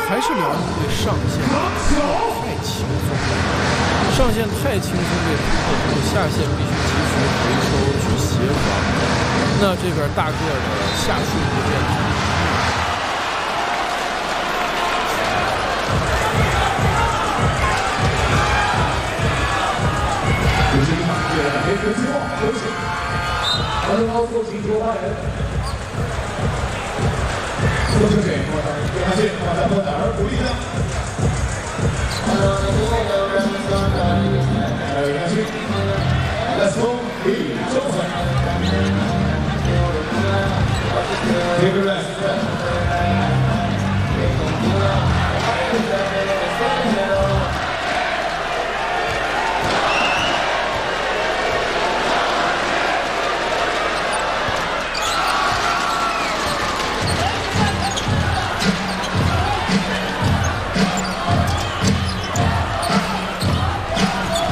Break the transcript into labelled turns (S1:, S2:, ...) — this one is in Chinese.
S1: 还是辽宁队上线太轻松了，上线太轻松被突破之后，下线必须及时回收去协防，那这边大个的下顺就变成。
S2: 黑球计划有请，奥运奥速请出发人。多谢谢，感谢大家的大力鼓励一下。感谢 ，Let's go， 李周粉。